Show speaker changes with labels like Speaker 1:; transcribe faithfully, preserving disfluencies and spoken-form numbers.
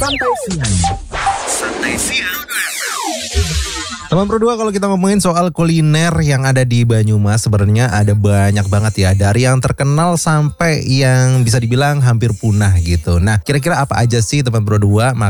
Speaker 1: Santai Siang.
Speaker 2: Santai Siang.
Speaker 3: Teman Pro dua, kalau kita ngomongin soal kuliner yang ada di Banyumas, sebenarnya ada banyak banget ya. Dari yang terkenal sampai yang bisa dibilang hampir punah gitu. Nah, kira-kira apa aja sih teman Pro dua